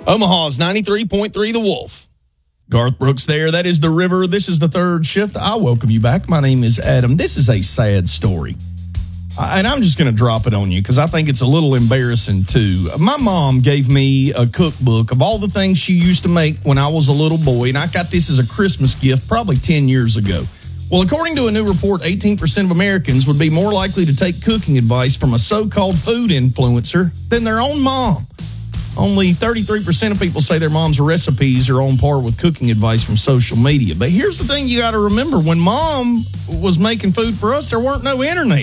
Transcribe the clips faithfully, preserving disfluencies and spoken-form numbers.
Omaha's ninety-three point three The Wolf. Garth Brooks there. That is The River. This is the third shift. I welcome you back. My name is Adam. This is a sad story. And I'm just going to drop it on you because I think it's a little embarrassing, too. My mom gave me a cookbook of all the things she used to make when I was a little boy, and I got this as a Christmas gift probably ten years ago. Well, according to a new report, eighteen percent of Americans would be more likely to take cooking advice from a so-called food influencer than their own mom. Only thirty-three percent of people say their mom's recipes are on par with cooking advice from social media. But here's the thing you got to remember. When mom was making food for us, there weren't no internet.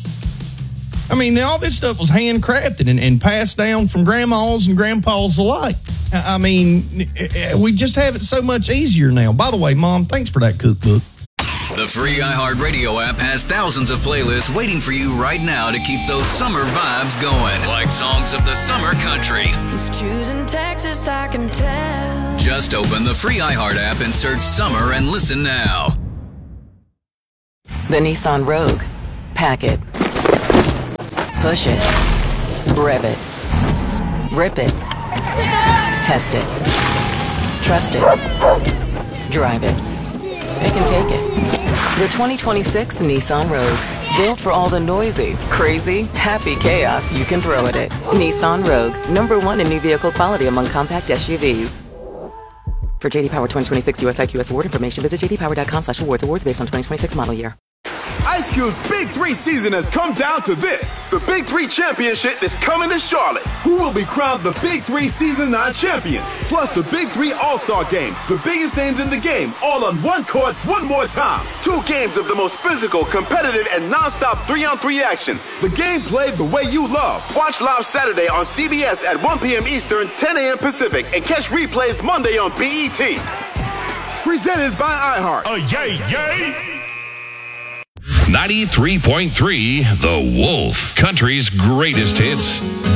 I mean, all this stuff was handcrafted and, and passed down from grandmas and grandpas alike. I mean, we just have it so much easier now. By the way, Mom, thanks for that cookbook. The free iHeartRadio app has thousands of playlists waiting for you right now to keep those summer vibes going. Like songs of the summer country. He's choosing Texas, I can tell. Just open the free iHeart app and search summer and listen now. The Nissan Rogue. Pack it. Push it. Rev it. Rip it. Test it. Trust it. Drive it. It can take it. The twenty twenty-six Nissan Rogue. Built for all the noisy, crazy, happy chaos you can throw at it. Nissan Rogue. Number one in new vehicle quality among compact S U Vs. For J D Power twenty twenty-six U S I Q S award information, visit j d power dot com slash awards. Awards based on twenty twenty-six model year. Ice Cube's Big Three season has come down to this. The Big Three Championship is coming to Charlotte. Who will be crowned the Big Three Season nine champion? Plus the Big Three All-Star Game. The biggest names in the game, all on one court, one more time. Two games of the most physical, competitive, and non-stop three-on-three action. The game played the way you love. Watch live Saturday on C B S at one p.m. Eastern, ten a.m. Pacific, and catch replays Monday on B E T. Presented by iHeart. Oh, yay, yay! ninety-three point three The Wolf, country's greatest hits.